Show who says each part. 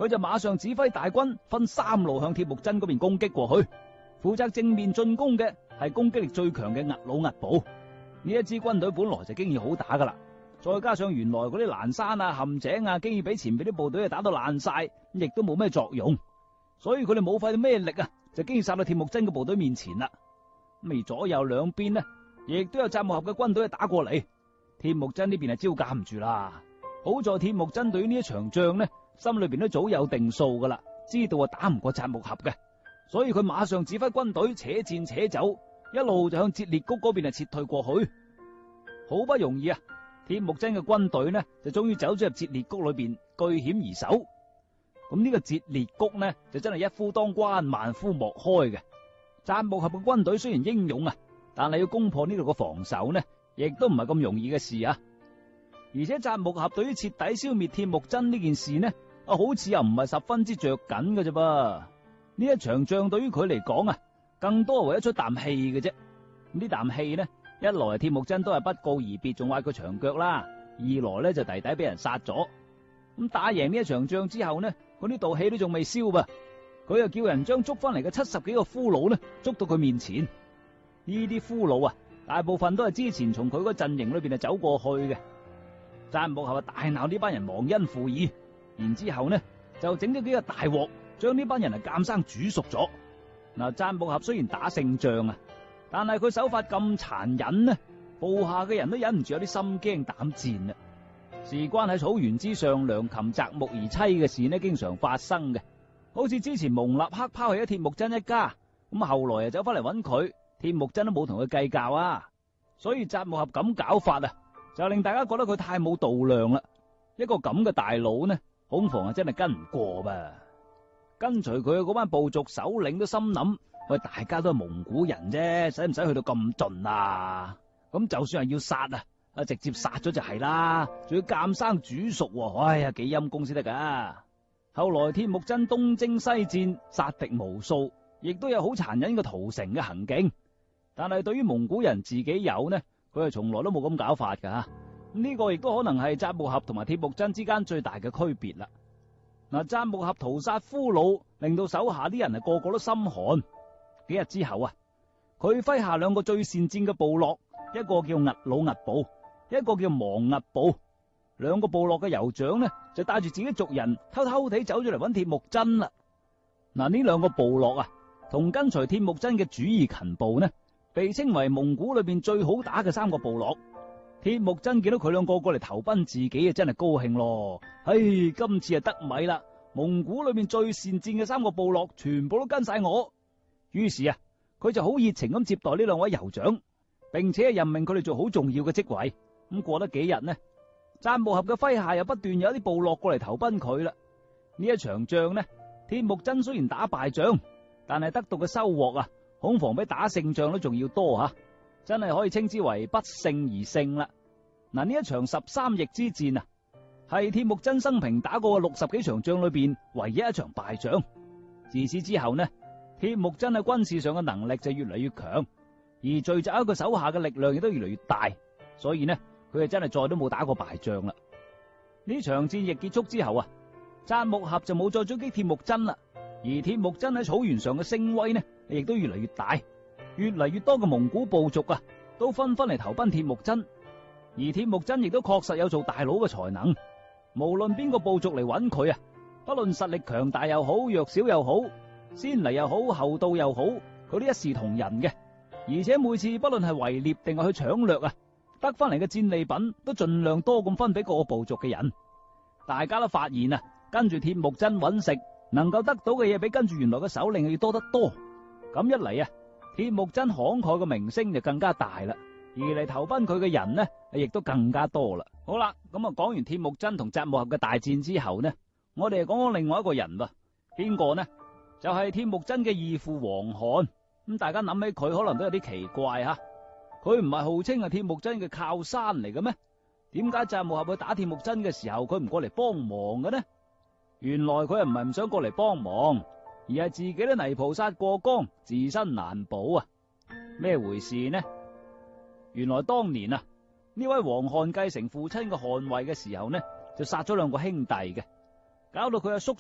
Speaker 1: 佢就馬上指揮大軍分3路向鐵木真嗰邊攻擊過去。負責正面進攻嘅係攻擊力最強嘅額魯額部。呢一支軍隊本來就經已好打噶啦，再加上原來嗰啲欄山啊、陷阱啊，經已俾前邊啲部隊打到爛晒，亦都冇咩作用，所以佢哋冇費到咩力啊，就經已殺到鐵木真嘅部隊面前啦。咁而左右兩邊呢，亦都有札木合嘅軍隊打過嚟，鐵木真呢邊係招架唔住啦。好在鐵木真對於呢一場仗呢，心裏邊都早有定數噶啦，知道打唔過札木合嘅，所以佢馬上指揮軍隊且戰且走，一路就向折裂谷嗰邊撤退過去。好不容易啊，鐵木真嘅軍隊呢就終於走咗入折裂谷裏邊，據險而守。咁呢個折裂谷呢就真係一夫當關，萬夫莫開嘅。札木合嘅軍隊雖然英勇啊，但係要攻破呢度嘅防守呢，亦都唔係咁容易嘅事啊。而且札木合對於徹底消滅鐵木真呢件事呢，好似又唔係十分之着緊嘅啫噃。呢一場仗對於佢嚟講啊，更多係為咗出啖氣嘅啫。呢啖氣呢，一來鐵木真都係不告而別，仲挖佢長腳啦；二來呢就弟弟俾人殺咗。咁打贏呢一場仗之後呢，嗰啲道氣都仲未消噃。佢又叫人將捉翻嚟嘅70幾個俘虜呢，捉到佢面前。呢啲俘虜啊，大部分都係之前從佢個陣營裏邊走過去嘅。札木合大鬧呢班人忘恩負義，然之後呢就整咗幾個大鑊，將呢班人監生煮熟咗。嗱，札木合雖然打勝仗啊，但係佢手法咁殘忍呢，部下嘅人都忍唔住有啲心驚膽戰啦。事關喺草原之上良禽擇木而棲嘅事呢，經常發生嘅。好似之前蒙納克拋棄咗鐵木真一家，咁後來又走翻嚟揾佢，鐵木真都冇同佢計較啊。所以札木合咁搞法啊，就令大家覺得佢太冇度量啦。一個咁嘅大佬呢，恐防真係跟唔過噃。跟隨佢嘅嗰班部族首領都心諗：喂，大家都係蒙古人啫，使唔使去到咁盡啊？咁就算係要殺啊，直接殺咗就係啦，仲要監生煮熟，哎呀，幾陰功先得噶。後來鐵木真東征西戰，殺敵無數，亦都有好殘忍嘅屠城嘅行徑。但係對於蒙古人自己有呢，佢係從來都冇咁搞法噶。呢個亦都可能係札木合同埋鐵木真之間最大嘅區別啦。嗱，札木合屠殺俘虜，令到手下啲人個個都心寒。幾日之後啊，佢麾下2個最善戰嘅部落，一個叫額魯額部，一個叫亡額部。2個部落嘅酋長呢，就帶住自己族人偷偷地走咗嚟揾鐵木真啦。嗱，呢2個部落啊，同跟隨鐵木真嘅主義勤部呢，被稱為蒙古裏邊最好打嘅3個部落。鐵木真見到佢2個過嚟投奔自己啊，真係高興咯。今次得米啦，蒙古裏邊最善戰嘅3個部落全部都跟晒我。於是啊，佢就好熱情咁接待呢2位酋長，並且任命佢哋做好重要嘅職位。咁過得幾日呢，札木合嘅麾下又不斷有一啲部落過嚟投奔佢啦。呢一場仗呢，鐵木真雖然打敗仗，但係得到嘅收穫啊，恐防比打勝仗都仲要多吓，真係可以稱之為不勝而勝啦。嗱，呢一場13翼之戰啊，係鐵木真生平打過嘅60幾場仗裏邊唯一一場敗仗。自此之後呢，鐵木真喺軍事上嘅能力就越嚟越強，而聚集喺佢手下嘅力量亦都越嚟越大，所以呢，佢就真係再都冇打過敗仗啦。呢場戰役結束之後啊，札木合就冇再追擊鐵木真啦，而鐵木真喺草原上嘅聲威呢，亦都越嚟越大，越嚟越多嘅蒙古部族啊，都紛紛嚟投奔鐵木真。而鐵木真亦都確實有做大佬嘅才能，無論邊個部族嚟揾佢啊，不論實力強大又好，弱小又好，先嚟又好，後到又好，佢都一視同仁嘅。而且每次不論係圍獵定係去搶掠啊，得翻嚟嘅戰利品都盡量多咁分俾各個部族嘅人。大家都發現啊，跟住鐵木真揾食，能夠得到嘅嘢比跟住原來嘅首領要多得多。咁一嚟啊，鐵木真慷慨嘅名聲就更加大啦，而嚟投奔佢嘅人呢，亦都更加多啦。好啦，咁啊講完鐵木真同札木合嘅大戰之後呢，我哋講講另外一個人噃，邊個呢？就係鐵木真嘅義父王罕。咁大家諗起佢可能都有啲奇怪吓，佢唔係號稱係鐵木真嘅靠山嚟嘅咩？點解札木合去打鐵木真嘅時候，佢唔過嚟幫忙嘅呢？原來佢又唔係唔想過嚟幫忙，而係自己都泥菩薩過江，自身難保啊！咩回事呢？原來當年啊，呢位王罕繼承父親嘅汗位嘅時候呢，就殺咗2個兄弟嘅，搞到佢阿叔